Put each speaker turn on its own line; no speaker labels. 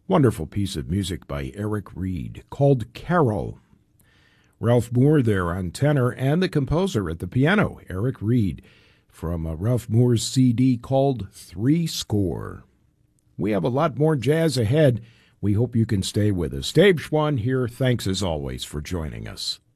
Wonderful piece of music by Eric Reed called Carol. Ralph Moore there on tenor and the composer at the piano, Eric Reed, from Ralph Moore's CD called Three Score. We have a lot more jazz ahead. We hope you can stay with us. Dave Schwann here. Thanks as always for joining us.